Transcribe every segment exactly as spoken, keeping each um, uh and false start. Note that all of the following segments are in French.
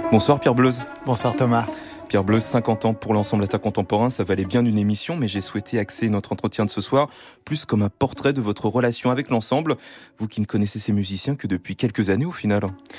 Bonsoir Pierre Bleuze. Bonsoir Thomas. Pierre Bleuze, cinquante ans pour l'ensemble État contemporain, ça valait bien une émission, mais j'ai souhaité axer notre entretien de ce soir plus comme un portrait de votre relation avec l'ensemble, vous qui ne connaissez ces musiciens que depuis quelques années au final.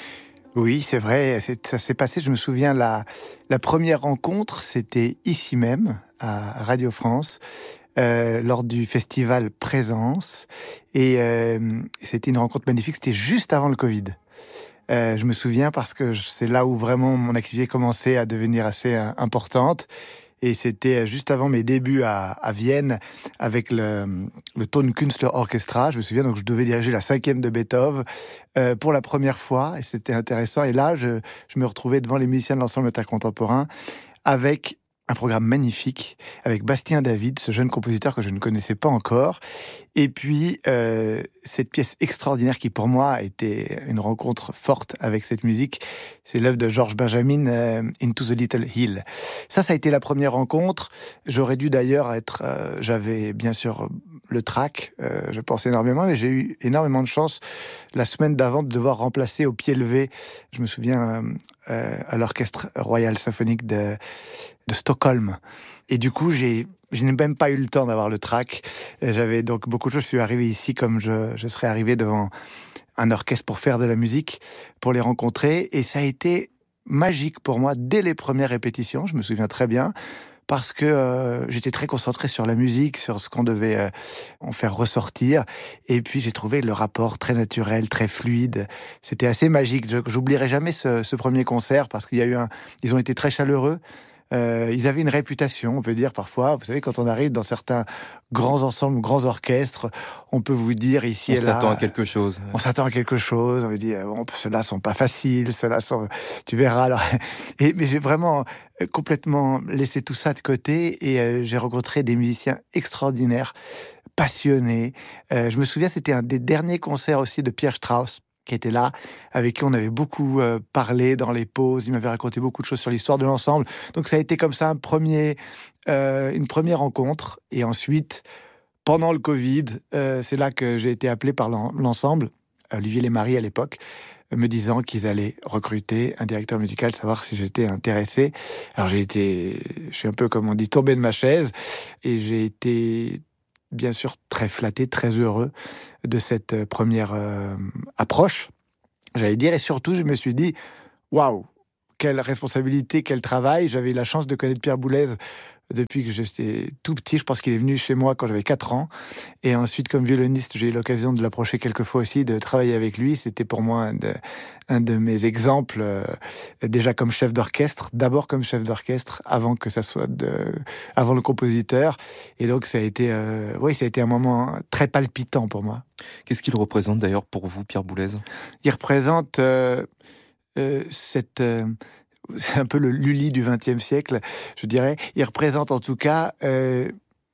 Oui, c'est vrai, c'est, ça s'est passé, je me souviens, la, la première rencontre, c'était ici même, à Radio France, euh, lors du festival Présence, et euh, c'était une rencontre magnifique, c'était juste avant le Covid. Euh, je me souviens parce que c'est là où vraiment mon activité commençait à devenir assez euh, importante. Et c'était juste avant mes débuts à, à Vienne avec le, le Tonkünstler Orchestra. Je me souviens, donc je devais diriger la cinquième de Beethoven euh, pour la première fois. Et c'était intéressant. Et là, je, je me retrouvais devant les musiciens de l'ensemble État contemporain avec un programme magnifique avec Bastien David, ce jeune compositeur que je ne connaissais pas encore. Et puis, euh, cette pièce extraordinaire qui, pour moi, était une rencontre forte avec cette musique, c'est l'œuvre de George Benjamin, euh, Into the Little Hill. Ça, ça a été la première rencontre. J'aurais dû d'ailleurs être... Euh, j'avais bien sûr le track, euh, je pensais énormément, mais j'ai eu énormément de chance la semaine d'avant de devoir remplacer au pied levé, je me souviens, euh, euh, à l'Orchestre Royal Symphonique de, de Stockholm. Et du coup, j'ai... Je n'ai même pas eu le temps d'avoir le track. J'avais donc beaucoup de choses. Je suis arrivé ici comme je, je serais arrivé devant un orchestre pour faire de la musique, pour les rencontrer. Et ça a été magique pour moi dès les premières répétitions. Je me souviens très bien. Parce que euh, j'étais très concentré sur la musique, sur ce qu'on devait euh, en faire ressortir. Et puis j'ai trouvé le rapport très naturel, très fluide. C'était assez magique. Je, j'oublierai jamais ce, ce premier concert parce qu'il y a eu un... Ils ont été très chaleureux. Euh, ils avaient une réputation, on peut dire parfois. Vous savez, quand on arrive dans certains grands ensembles, grands orchestres, on peut vous dire ici on et là... On s'attend à quelque chose. On s'attend à quelque chose. On vous dit, bon, ceux-là sont pas faciles, ceux-là sont... Tu verras. Alors... Et, mais j'ai vraiment complètement laissé tout ça de côté et euh, j'ai rencontré des musiciens extraordinaires, passionnés. Euh, je me souviens, c'était un des derniers concerts aussi de Pierre Strauss, qui était là, avec qui on avait beaucoup euh, parlé dans les pauses. Il m'avait raconté beaucoup de choses sur l'histoire de l'ensemble. Donc ça a été comme ça un premier, euh, une première rencontre. Et ensuite, pendant le Covid, euh, c'est là que j'ai été appelé par l'ensemble, Olivier Lémarie à l'époque, me disant qu'ils allaient recruter un directeur musical, savoir si j'étais intéressé. Alors j'ai été, je suis un peu, comme on dit, tombé de ma chaise. Et j'ai été... bien sûr très flatté, très heureux de cette première euh, approche, j'allais dire, et surtout je me suis dit, waouh, quelle responsabilité, quel travail. J'avais la chance de connaître Pierre Boulez depuis que j'étais tout petit. Je pense qu'il est venu chez moi quand j'avais quatre ans, et ensuite comme violoniste, j'ai eu l'occasion de l'approcher quelques fois aussi, de travailler avec lui. C'était pour moi un de, un de mes exemples, euh, déjà comme chef d'orchestre, d'abord comme chef d'orchestre, avant que ça soit de, avant le compositeur. Et donc ça a été, euh, oui, ça a été un moment très palpitant pour moi. Qu'est-ce qu'il représente d'ailleurs pour vous, Pierre Boulez ? Il représente euh, euh, cette euh, c'est un peu le Lully du vingtième siècle, je dirais. Il représente en tout cas euh,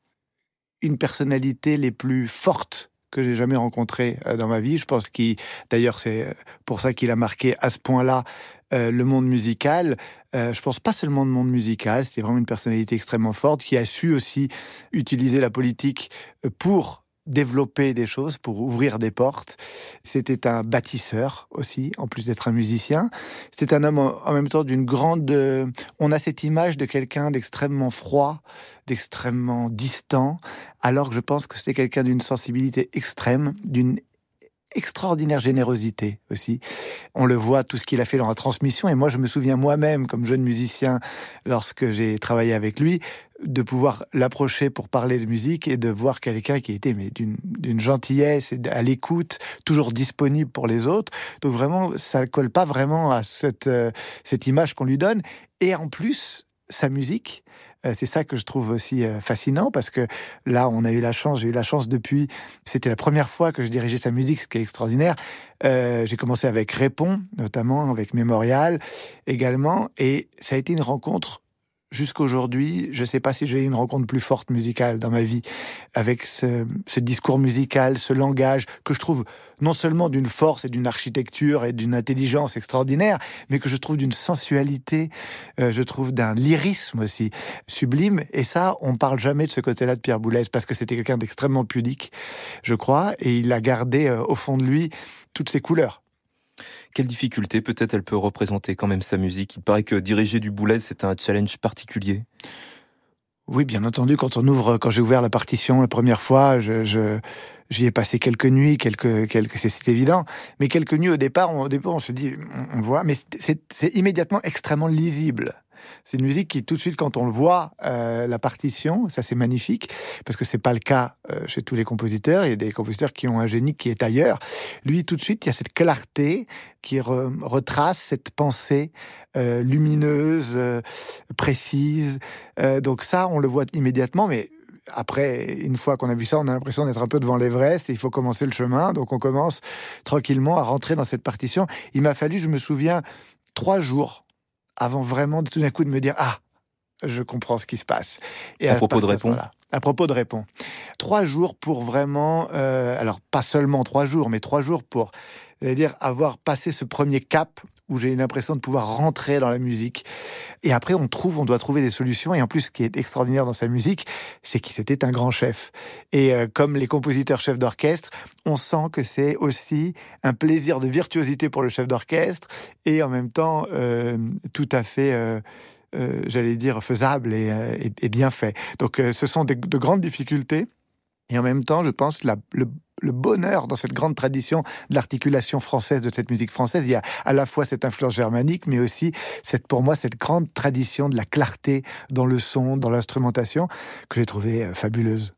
une personnalité les plus fortes que j'ai jamais rencontrées euh, dans ma vie. Je pense qu'il, d'ailleurs, c'est pour ça qu'il a marqué à ce point-là euh, le monde musical. Euh, je pense pas seulement le monde musical, c'était vraiment une personnalité extrêmement forte qui a su aussi utiliser la politique pour développer des choses, pour ouvrir des portes. C'était un bâtisseur aussi, en plus d'être un musicien. C'était un homme en même temps d'une grande... Euh, on a cette image de quelqu'un d'extrêmement froid, d'extrêmement distant, alors que je pense que c'était quelqu'un d'une sensibilité extrême, d'une extraordinaire générosité aussi. On le voit, tout ce qu'il a fait dans la transmission. Et moi, je me souviens moi-même, comme jeune musicien, lorsque j'ai travaillé avec lui, de pouvoir l'approcher pour parler de musique et de voir quelqu'un qui était mais d'une, d'une gentillesse et à l'écoute, toujours disponible pour les autres. Donc vraiment, ça ne colle pas vraiment à cette, euh, cette image qu'on lui donne. Et en plus, sa musique, euh, c'est ça que je trouve aussi euh, fascinant, parce que là, on a eu la chance, j'ai eu la chance depuis, c'était la première fois que je dirigeais sa musique, ce qui est extraordinaire. Euh, j'ai commencé avec Répond, notamment, avec Mémorial également, et ça a été une rencontre. Jusqu'aujourd'hui, je ne sais pas si j'ai eu une rencontre plus forte musicale dans ma vie, avec ce, ce discours musical, ce langage que je trouve non seulement d'une force et d'une architecture et d'une intelligence extraordinaire, mais que je trouve d'une sensualité, euh, je trouve d'un lyrisme aussi sublime. Et ça, on ne parle jamais de ce côté-là de Pierre Boulez, parce que c'était quelqu'un d'extrêmement pudique, je crois, et il a gardé euh, au fond de lui toutes ses couleurs. Quelle difficulté peut-être elle peut représenter quand même sa musique? Il paraît que diriger du Boulez, c'est un challenge particulier. Oui, bien entendu, quand on ouvre, quand j'ai ouvert la partition la première fois, je, je, j'y ai passé quelques nuits, quelques, quelques, c'est, c'est évident. Mais quelques nuits au départ, on, au départ, on se dit, on, on voit, mais c'est, c'est, c'est immédiatement extrêmement lisible. C'est une musique qui, tout de suite, quand on le voit, euh, la partition, ça c'est magnifique, parce que c'est pas le cas euh, chez tous les compositeurs. Il y a des compositeurs qui ont un génie qui est ailleurs. Lui, tout de suite, il y a cette clarté qui re, retrace cette pensée euh, lumineuse, euh, précise. Euh, donc ça, on le voit immédiatement, mais après, une fois qu'on a vu ça, on a l'impression d'être un peu devant l'Everest et il faut commencer le chemin. Donc on commence tranquillement à rentrer dans cette partition. Il m'a fallu, je me souviens, trois jours avant vraiment de tout d'un coup de me dire « Ah, je comprends ce qui se passe ». Et à, à propos de Répond À propos de Répond. Trois jours pour vraiment... Euh, alors, pas seulement trois jours, mais trois jours pour, j'allais dire, avoir passé ce premier cap où j'ai eu l'impression de pouvoir rentrer dans la musique. Et après, on trouve, on doit trouver des solutions. Et en plus, ce qui est extraordinaire dans sa musique, c'est qu'il était un grand chef. Et euh, comme les compositeurs chefs d'orchestre, on sent que c'est aussi un plaisir de virtuosité pour le chef d'orchestre et en même temps, euh, tout à fait... Euh, Euh, j'allais dire, faisable et, et, et bien fait. Donc, euh, ce sont des, de grandes difficultés. Et en même temps, je pense, la, le, le bonheur dans cette grande tradition de l'articulation française, de cette musique française. Il y a à la fois cette influence germanique, mais aussi, cette, pour moi, cette grande tradition de la clarté dans le son, dans l'instrumentation, que j'ai trouvée euh, fabuleuse.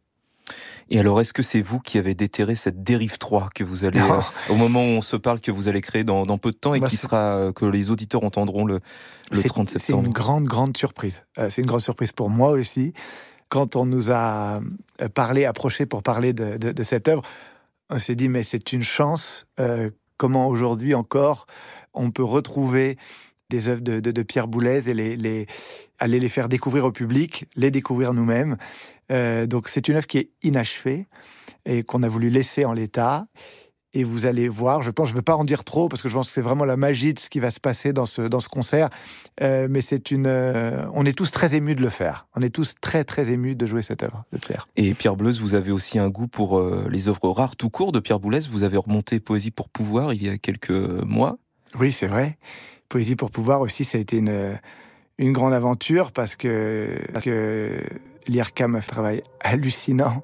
Et alors, est-ce que c'est vous qui avez déterré cette dérive trois que vous allez, euh, au moment où on se parle, que vous allez créer dans, dans peu de temps et bah qui sera, euh, que les auditeurs entendront le, le c'est, trente septembre? C'est une grande, grande surprise. Euh, c'est une grande surprise pour moi aussi. Quand on nous a parlé, approché pour parler de, de, de cette œuvre, on s'est dit, mais c'est une chance. Euh, comment aujourd'hui encore on peut retrouver des œuvres de, de, de Pierre Boulez et les, les, aller les faire découvrir au public, les découvrir nous-mêmes. Euh, donc c'est une œuvre qui est inachevée et qu'on a voulu laisser en l'état. Et vous allez voir, je pense, je ne veux pas en dire trop, parce que je pense que c'est vraiment la magie de ce qui va se passer dans ce, dans ce concert. Euh, mais c'est une, euh, on est tous très émus de le faire. On est tous très, très émus de jouer cette œuvre de Pierre. Et Pierre Boulez, vous avez aussi un goût pour euh, les œuvres rares tout court de Pierre Boulez. Vous avez remonté Poésie pour pouvoir il y a quelques mois. Oui, c'est vrai. Poésie pour pouvoir aussi, ça a été une, une grande aventure, parce que, parce que l'I R K a fait un travail hallucinant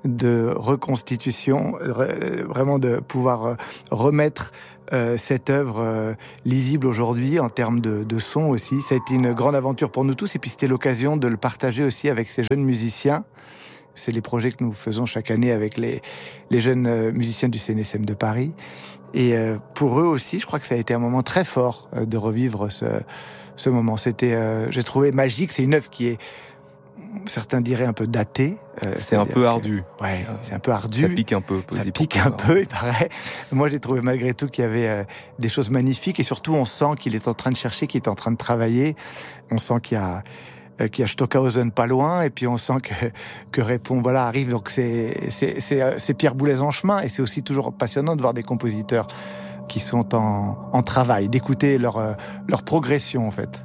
de reconstitution, vraiment de pouvoir remettre euh, cette œuvre euh, lisible aujourd'hui en termes de, de son aussi. Ça a été une grande aventure pour nous tous, et puis c'était l'occasion de le partager aussi avec ces jeunes musiciens. C'est les projets que nous faisons chaque année avec les, les jeunes musiciens du C N S M de Paris. Et euh, pour eux aussi, je crois que ça a été un moment très fort euh, de revivre ce, ce moment. C'était, euh, j'ai trouvé magique. C'est une œuvre qui est, certains diraient, un peu datée. Euh, c'est un peu ardu. Que, ouais, c'est, c'est un peu ardu. Ça pique un peu. Ça pique un peu, il paraît. Moi, j'ai trouvé malgré tout qu'il y avait euh, des choses magnifiques. Et surtout, on sent qu'il est en train de chercher, qu'il est en train de travailler. On sent qu'il y a... qu'il y a Stockhausen pas loin, et puis on sent que, que Répond voilà, arrive. Donc c'est, c'est, c'est, c'est Pierre Boulez en chemin, et c'est aussi toujours passionnant de voir des compositeurs qui sont en, en travail, d'écouter leur, leur progression en fait.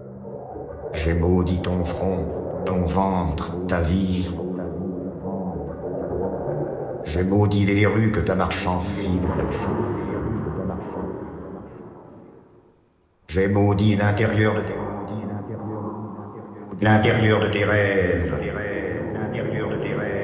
J'ai maudit ton front, ton ventre, ta vie. J'ai maudit les rues que ta marche enfile. J'ai maudit l'intérieur de tes L'intérieur de tes rêves, l'intérieur de tes rêves.